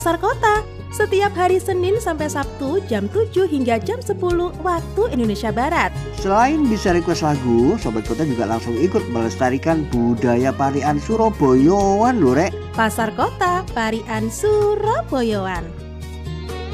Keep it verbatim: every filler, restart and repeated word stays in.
Pasar Kota setiap hari Senin sampai Sabtu jam tujuh hingga jam sepuluh waktu Indonesia Barat. Selain bisa request lagu, Sobat Kota juga langsung ikut melestarikan budaya Parian Surabayaan lho, Rek. Pasar Kota Parian Surabayaan.